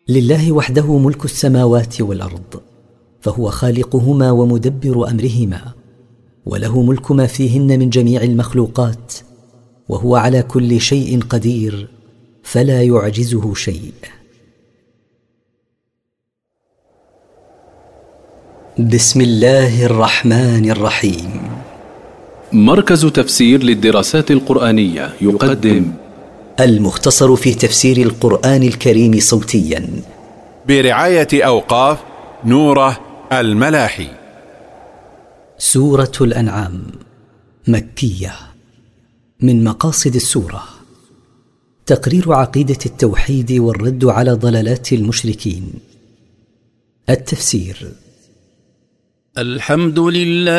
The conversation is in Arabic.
لله وحده ملك السماوات والأرض، فهو خالقهما ومدبر أمرهما، وله ملك ما فيهن من جميع المخلوقات، وهو على كل شيء قدير، فلا يعجزه شيء. بسم الله الرحمن الرحيم. مركز تفسير للدراسات القرآنية يقدم المختصر في تفسير القرآن الكريم صوتيا برعاية أوقاف نوره الملاحي. سورة الأنعام مكية. من مقاصد السورة تقرير عقيدة التوحيد والرد على ضلالات المشركين. التفسير: الحمد لله